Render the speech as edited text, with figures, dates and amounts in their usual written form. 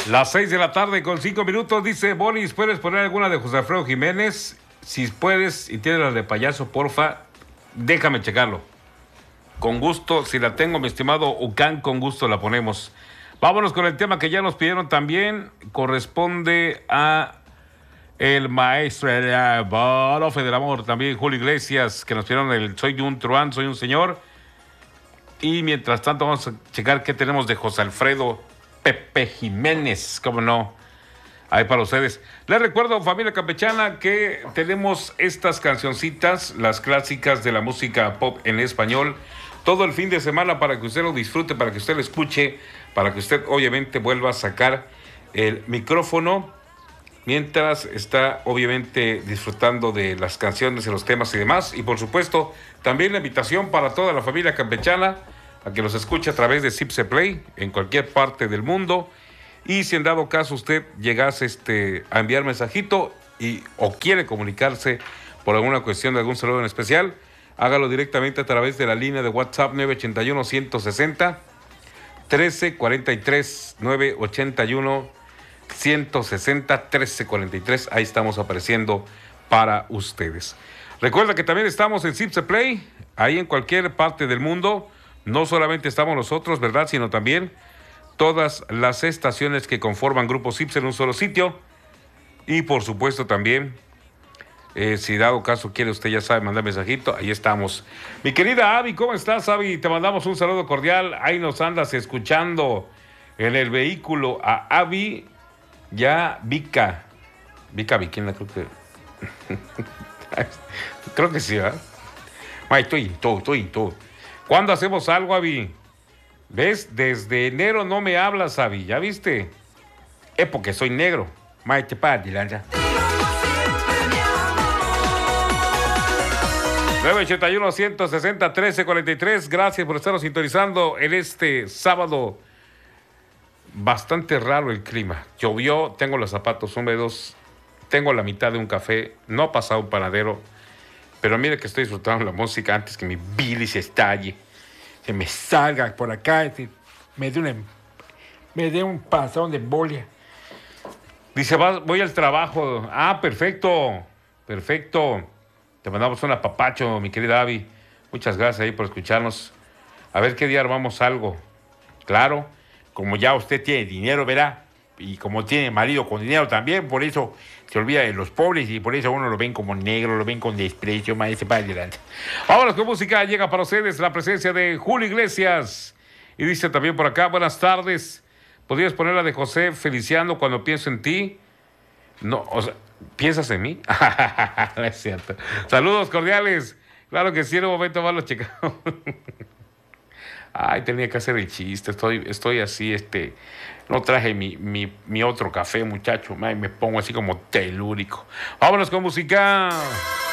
Las 6 de la tarde con 5 minutos, dice Boris, ¿puedes poner alguna de José Alfredo Jiménez? Si puedes y tienes la de payaso, porfa, déjame checarlo. Con gusto, si la tengo, mi estimado Ucán, con gusto la ponemos. Vámonos con el tema que ya nos pidieron también. Corresponde a el maestro Balofe del Amor, también Julio Iglesias, que nos pidieron el Soy un truán, soy un señor. Y mientras tanto vamos a checar qué tenemos de José Alfredo Pepe Jiménez, cómo no, ahí para ustedes. Les recuerdo, familia campechana, que tenemos estas cancioncitas, las clásicas de la música pop en español, todo el fin de semana para que usted lo disfrute, para que usted lo escuche, para que usted obviamente vuelva a sacar el micrófono mientras está obviamente disfrutando de las canciones, de los temas y demás. Y por supuesto, también la invitación para toda la familia campechana a que los escuche a través de Zipse Play en cualquier parte del mundo. Y si en dado caso usted llegase a enviar mensajito o quiere comunicarse por alguna cuestión de algún saludo en especial, hágalo directamente a través de la línea de WhatsApp 981-160-1343, 981-160-1343. Ahí estamos apareciendo para ustedes. Recuerda que también estamos en Zipse Play, ahí en cualquier parte del mundo. No solamente estamos nosotros, ¿verdad?, sino también todas las estaciones que conforman Grupo Zipse en un solo sitio. Y por supuesto también, si dado caso quiere usted, ya sabe, mandar mensajito, ahí estamos. Mi querida Avi, ¿cómo estás, Avi? Te mandamos un saludo cordial. Ahí nos andas escuchando en el vehículo a Avi, ya Vika Viquina, creo que... creo que sí, ¿verdad? Estoy. ¿Cuándo hacemos algo, Avi? ¿Ves? Desde enero no me hablas, Avi, ¿ya viste? Es porque soy negro. Maite Pati, lanza. 981-160-1343. Gracias por estarnos sintonizando en este sábado. Bastante raro el clima. Llovió, tengo los zapatos húmedos, tengo la mitad de un café, no ha pasado un panadero. Pero mire que estoy disfrutando la música antes que mi bilis se estalle. Se me salga por acá. Me dé un pasón de embolia. Dice, voy al trabajo. Ah, perfecto. Te mandamos un apapacho, mi querida Avi. Muchas gracias ahí por escucharnos. A ver qué día armamos algo. Claro, como ya usted tiene dinero, verá. Y como tiene marido con dinero también, por eso se olvida de los pobres y por eso a uno lo ven como negro, lo ven con desprecio, maestro, para adelante. Vámonos con música, llega para ustedes la presencia de Julio Iglesias. Y dice también por acá, buenas tardes, ¿podrías poner la de José Feliciano cuando pienso en ti? No, o sea, ¿piensas en mí? No es cierto. Saludos cordiales. Claro que sí, en un momento más lo checamos. Ay, tenía que hacer el chiste, estoy así, no traje mi otro café, muchacho, me pongo así como telúrico. Vámonos con música.